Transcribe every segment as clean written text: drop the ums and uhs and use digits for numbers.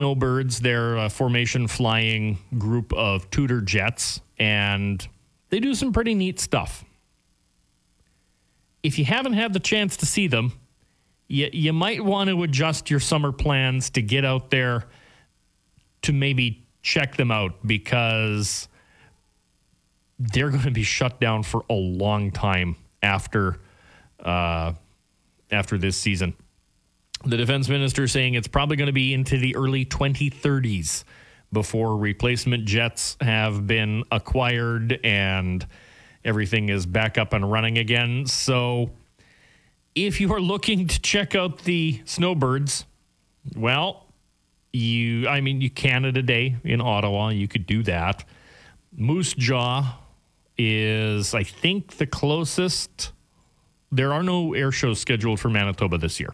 Snowbirds, they're a formation flying group of Tudor jets, and they do some pretty neat stuff. If you haven't had the chance to see them, you might want to adjust your summer plans to get out there to maybe check them out, because they're going to be shut down for a long time after this season. The defense minister saying it's probably going to be into the early 2030s before replacement jets have been acquired and everything is back up and running again. So if you are looking to check out the Snowbirds, well, you Canada Day in Ottawa, you could do that. Moose Jaw is, I think, the closest. There are no air shows scheduled for Manitoba this year.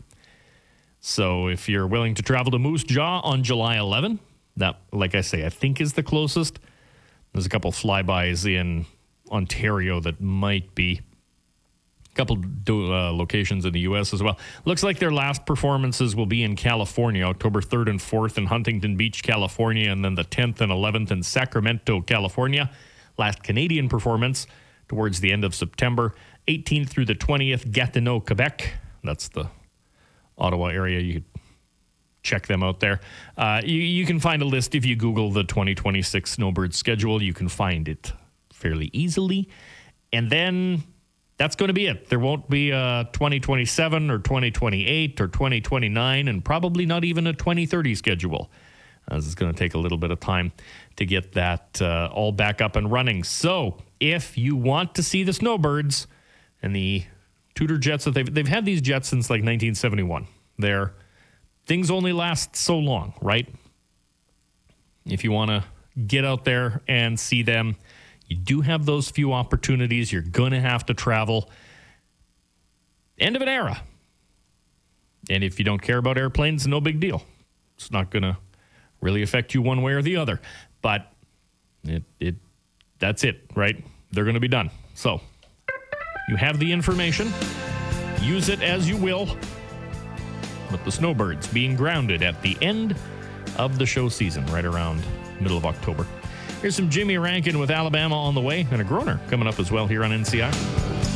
So if you're willing to travel to Moose Jaw on July 11, that, like I say, I think is the closest. There's a couple flybys in Ontario that might be. A couple locations in the U.S. as well. Looks like their last performances will be in California, October 3rd and 4th in Huntington Beach, California, and then the 10th and 11th in Sacramento, California. Last Canadian performance towards the end of September, 18th through the 20th, Gatineau, Quebec. That's the Ottawa area. You could check them out there. You can find a list if you Google the 2026 Snowbird schedule. You can find it fairly easily. And then that's going to be it. There won't be a 2027 or 2028 or 2029 and probably not even a 2030 schedule. This is going to take a little bit of time to get that all back up and running. So if you want to see the Snowbirds and the Tudor jets, that they've had these jets since like 1971. Things only last so long, right? If you want to get out there and see them, you do have those few opportunities. You're going to have to travel. End of an era. And if you don't care about airplanes, no big deal. It's not going to really affect you one way or the other. But that's it, right? They're going to be done. So you have the information. Use it as you will. But the Snowbirds being grounded at the end of the show season, right around middle of October. Here's some Jimmy Rankin with Alabama on the way, and a groaner coming up as well here on NCI.